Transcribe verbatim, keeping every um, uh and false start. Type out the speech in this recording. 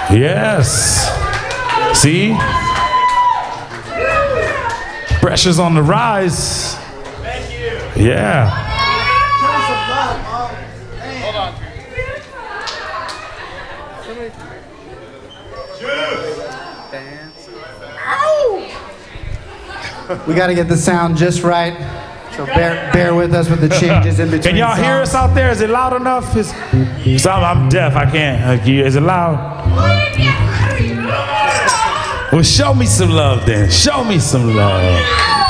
Yes. See? Pressure's on the rise. Thank you. Yeah. Hold on. We got to get the sound just right. So bear bear with us with the changes in between. Can y'all hear us out there? Is it loud enough? Is, so I'm, I'm deaf. I can't. Uh, can you- Is it loud? Well, show me some love then. Show me some love.